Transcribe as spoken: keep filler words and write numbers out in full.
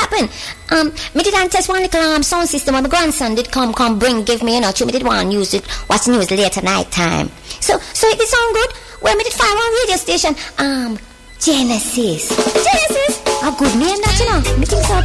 happen. Um, me did and test one little um, sound system when my grandson did come, come bring, give me, you know, me did one use it, watch the news late at night time. So, so it did sound good. Well, me did find one radio station, um, Genesis. Genesis? A good name that, you know. Me think so